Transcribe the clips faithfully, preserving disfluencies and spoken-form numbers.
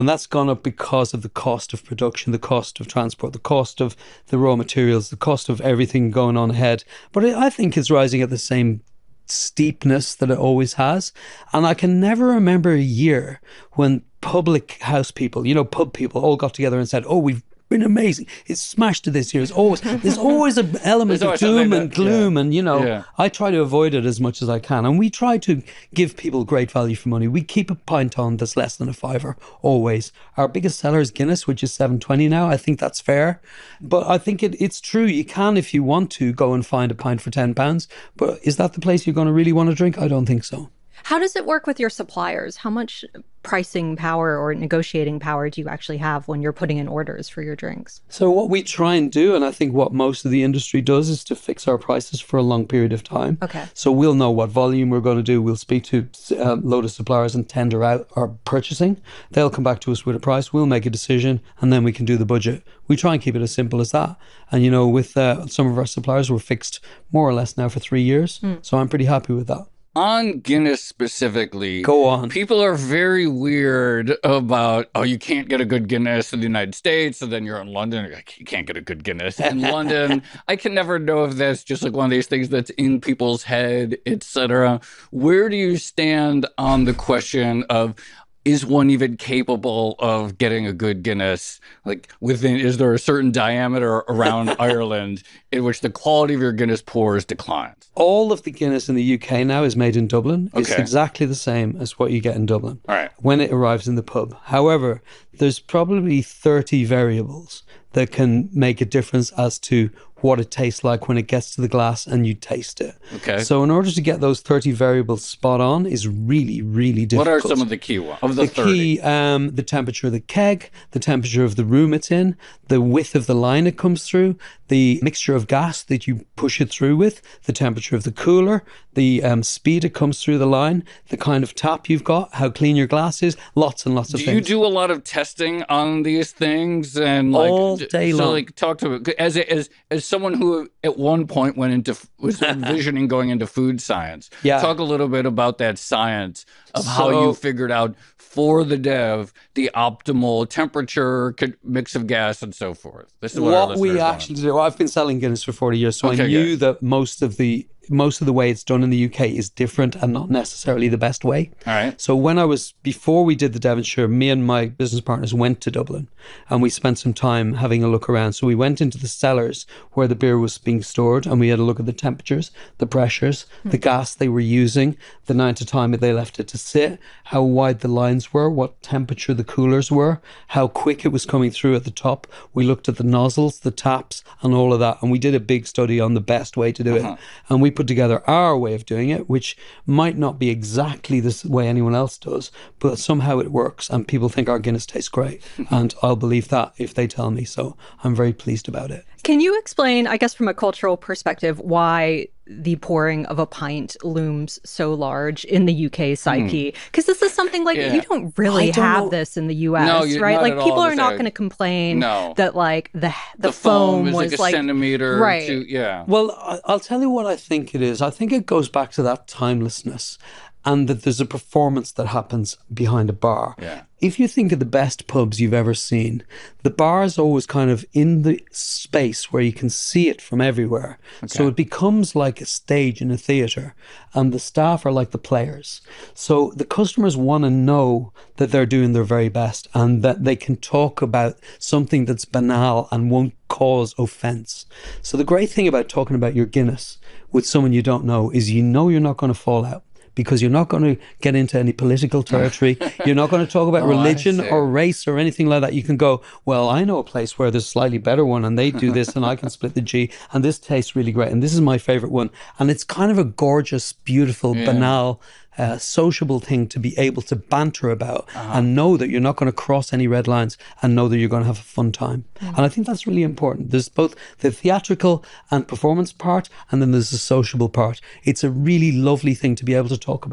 And that's gone up because of the cost of production, the cost of transport, the cost of the raw materials, the cost of everything going on ahead. But I think it's rising at the same steepness that it always has. And I can never remember a year when public house people, you know, pub people all got together and said, oh, we've been amazing. It's smashed to this year. It's always there's always an element of doom and gloom, yeah. and you know, yeah. I try to avoid it as much as I can. And we try to give people great value for money. We keep a pint on that's less than a fiver always. Our biggest seller is Guinness, which is seven twenty now. I think that's fair, but I think it, it's true. You can, if you want to, go and find a pint for ten pounds. But is that the place you're going to really want to drink? I don't think so. How does it work with your suppliers? How much pricing power or negotiating power do you actually have when you're putting in orders for your drinks? So what we try and do, and I think what most of the industry does, is to fix our prices for a long period of time. Okay. So we'll know what volume we're going to do. We'll speak to a load of suppliers and tender out our purchasing. They'll come back to us with a price. We'll make a decision, and then we can do the budget. We try and keep it as simple as that. And, you know, with uh, some of our suppliers, we're fixed more or less now for three years. Mm. So I'm pretty happy with that. On Guinness specifically, go on. People are very weird about, oh, you can't get a good Guinness in the United States, and then you're in London, you're like, you can't get a good Guinness in London. I can never know if that's just like one of these things that's in people's head, et cetera. Where do you stand on the question of, is one even capable of getting a good Guinness? Like, within, is there a certain diameter around Ireland in which the quality of your Guinness pours declines? All of the Guinness in the U K now is made in Dublin. Okay. It's exactly the same as what you get in Dublin. All right. When it arrives in the pub. However, there's probably thirty variables that can make a difference as to what it tastes like when it gets to the glass and you taste it. Okay. So in order to get those thirty variables spot on is really, really difficult. What are some of the key ones? Of the, the thirty? key, um, the temperature of the keg, the temperature of the room it's in, the width of the line it comes through, the mixture of gas that you push it through with, the temperature of the cooler, the um, speed it comes through the line, the kind of tap you've got, how clean your glass is, lots and lots of do things. Do you do a lot of testing on these things? And like, all day so long. Like, talk to it as as as someone who at one point went into was envisioning going into food science. Yeah. Talk a little bit about that science of so, how you figured out for the dev the optimal temperature, mix of gas, and so forth. This is what, what our we want. actually do. I've been selling Guinness for forty years, so okay, I knew good. that most of the most of the way it's done in the U K is different and not necessarily the best way. All right. So when I was, before we did the Devonshire, me and my business partners went to Dublin and we spent some time having a look around. So we went into the cellars where the beer was being stored and we had a look at the temperatures, the pressures, mm. the gas they were using, the amount of time that they left it to sit, how wide the lines were, what temperature the coolers were, how quick it was coming through at the top. We looked at the nozzles, the taps and all of that. And we did a big study on the best way to do uh-huh. it. And we put together our way of doing it, which might not be exactly the way anyone else does, but somehow it works and people think our Guinness tastes great. And I'll believe that if they tell me. So I'm very pleased about it. Can you explain, I guess from a cultural perspective, why the pouring of a pint looms so large in the U K psyche? Because mm. this is something like, yeah. you don't really don't have know. this in the U S, no, right? Like people all. are not going to complain no. that like the the, the foam, foam was like a like, centimeter. Right. To, yeah. Well, I'll tell you what I think it is. I think it goes back to that timelessness and that there's a performance that happens behind a bar. Yeah. If you think of the best pubs you've ever seen, the bar is always kind of in the space where you can see it from everywhere. Okay. So it becomes like a stage in a theatre and the staff are like the players. So the customers want to know that they're doing their very best and that they can talk about something that's banal and won't cause offence. So the great thing about talking about your Guinness with someone you don't know is you know you're not going to fall out, because you're not going to get into any political territory. You're not going to talk about oh, religion or race or anything like that. You can go, well, I know a place where there's a slightly better one and they do this and I can split the G and this tastes really great and this is my favorite one. And it's kind of a gorgeous, beautiful, yeah. banal, uh, sociable thing to be able to banter about uh-huh. and know that you're not going to cross any red lines and know that you're going to have a fun time. Mm. And I think that's really important. There's both the theatrical and performance part and then there's the sociable part. It's a really lovely thing to be able to talk about.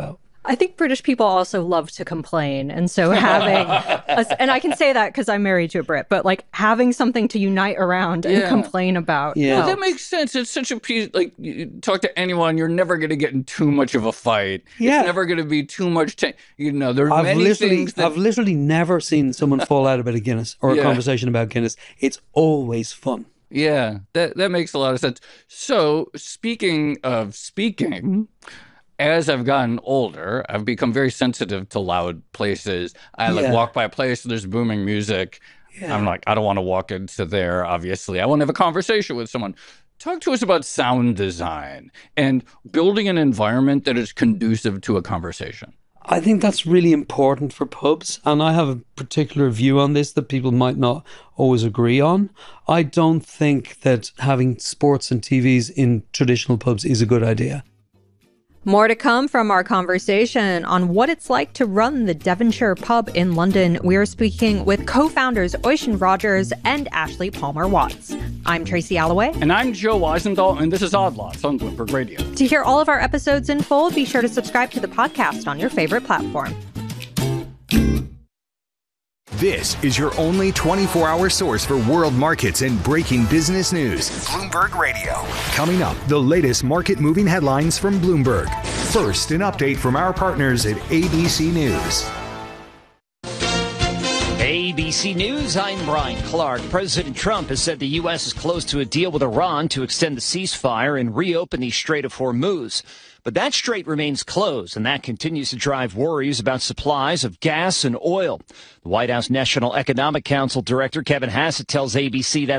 I think British people also love to complain. And so having, a, and I can say that because I'm married to a Brit, but like having something to unite around and yeah. complain about. Yeah, well, that makes sense. It's such a piece, like you talk to anyone, you're never going to get in too much of a fight. Yeah. It's never going to be too much, t- you know, there are I've many things that... I've literally never seen someone fall out about a Guinness or a yeah. conversation about Guinness. It's always fun. Yeah, that, that makes a lot of sense. So speaking of speaking... As I've gotten older, I've become very sensitive to loud places. I like yeah. walk by a place, there's booming music. Yeah. I'm like, I don't want to walk into there, obviously. I want to have a conversation with someone. Talk to us about sound design and building an environment that is conducive to a conversation. I think that's really important for pubs. And I have a particular view on this that people might not always agree on. I don't think that having sports and T Vs in traditional pubs is a good idea. More to come from our conversation on what it's like to run the Devonshire pub in London. We're speaking with co-founders Oisin Rogers and Ashley Palmer-Watts. I'm Tracy Alloway. And I'm Joe Weisenthal, and this is Odd Lots on Bloomberg Radio. To hear all of our episodes in full, be sure to subscribe to the podcast on your favorite platform. This is your only twenty-four hour source for world markets and breaking business news. Bloomberg Radio. Coming up, the latest market moving headlines from Bloomberg. First, an update from our partners at A B C News. A B C News, I'm Brian Clark. President Trump has said the U S is close to a deal with Iran to extend the ceasefire and reopen the Strait of Hormuz. But that strait remains closed, and that continues to drive worries about supplies of gas and oil. The White House National Economic Council Director Kevin Hassett tells A B C that